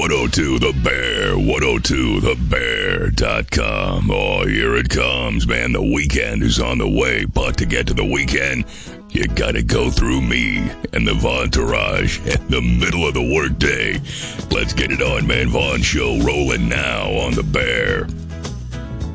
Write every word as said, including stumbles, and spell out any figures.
one oh two The Bear, one oh two the bear dot com. Oh, here it comes, man. The weekend is on the way, but to get to the weekend, you gotta go through me and the Vontourage in the middle of the workday. Let's get it on, man. Vaughn Show rolling now on The Bear.